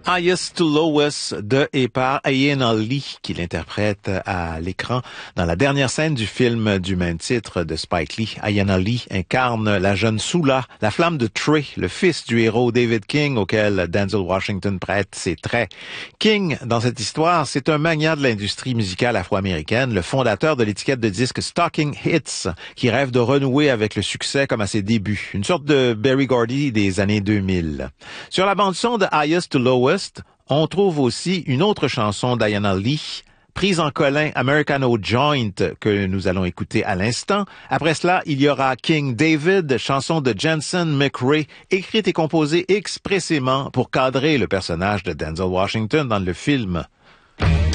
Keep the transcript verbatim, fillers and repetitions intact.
Highest to Lowest de et par Ayanna Lee, qui l'interprète à l'écran dans la dernière scène du film du même titre de Spike Lee. Ayanna Lee incarne la jeune Sula, la flamme de Trey, le fils du héros David King auquel Denzel Washington prête ses traits. King, dans cette histoire, c'est un magnat de l'industrie musicale afro-américaine, le fondateur de l'étiquette de disques Stocking Hits, qui rêve de renouer avec le succès comme à ses débuts. Une sorte de Berry Gordy des années deux mille. Sur la bande-son de Highest to Lowest, on trouve aussi une autre chanson d'Ayanna Lee, prise en colin Americano Joint, que nous allons écouter à l'instant. Après cela, il y aura King David, chanson de Jensen McRae, écrite et composée expressément pour cadrer le personnage de Denzel Washington dans le film.